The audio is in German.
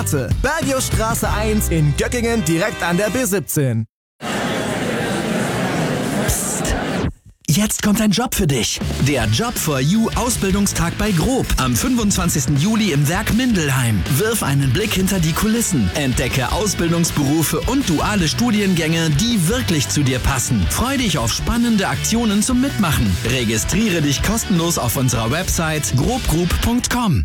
Bergiusstraße 1 in Göckingen direkt an der B17. Psst. Jetzt kommt ein Job für dich. Der Job for You Ausbildungstag bei Grob am 25. Juli im Werk Mindelheim. Wirf einen Blick hinter die Kulissen. Entdecke Ausbildungsberufe und duale Studiengänge, die wirklich zu dir passen. Freu dich auf spannende Aktionen zum Mitmachen. Registriere dich kostenlos auf unserer Website grobgroup.com.